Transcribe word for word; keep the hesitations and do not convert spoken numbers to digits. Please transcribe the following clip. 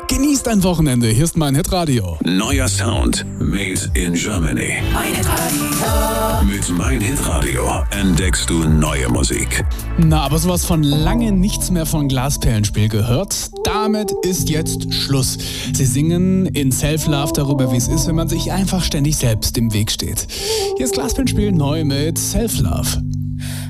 Genießt ein Wochenende. Hier ist mein Hitradio. Neuer Sound made in Germany. Mein Hitradio. Mit Mein Hitradio entdeckst du neue Musik. Na, aber sowas von lange nichts mehr von Glasperlenspiel gehört. Damit ist jetzt Schluss. Sie singen in Self-Love darüber, wie es ist, wenn man sich einfach ständig selbst im Weg steht. Hier ist Glasperlenspiel neu mit Self-Love.